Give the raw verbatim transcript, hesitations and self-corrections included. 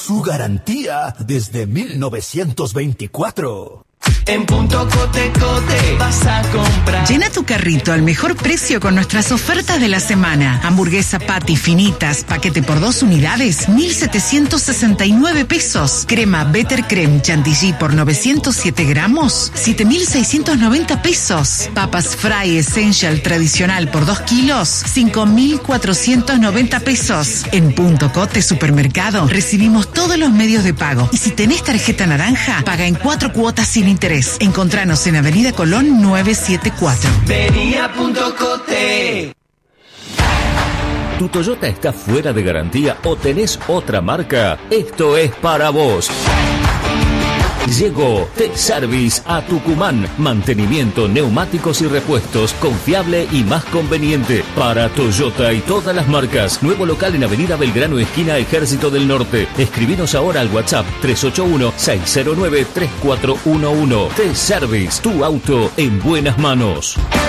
su garantía desde mil novecientos veinticuatro. En Punto Cote Cote vas a comprar. Llena tu carrito al mejor precio con nuestras ofertas de la semana. Hamburguesa patty finitas, paquete por dos unidades, mil setecientos sesenta y nueve pesos. Crema Better Creme Chantilly por novecientos siete gramos, siete mil seiscientos noventa pesos. Papas Fry Essential tradicional por dos kilos, cinco mil cuatrocientos noventa pesos. En Punto Cote Supermercado recibimos todos los medios de pago. Y si tenés tarjeta naranja, paga en cuatro cuotas sin interés. Encontranos en Avenida Colón novecientos setenta y cuatro. Vení a Punto Cote. ¿Tu Toyota está fuera de garantía o tenés otra marca? Esto es para vos. Llegó T-Service a Tucumán. Mantenimiento, neumáticos y repuestos confiable y más conveniente para Toyota y todas las marcas. Nuevo local en Avenida Belgrano, esquina Ejército del Norte. Escribinos ahora al WhatsApp tres ocho uno, seis cero nueve, tres cuatro uno uno. T-Service, tu auto en buenas manos.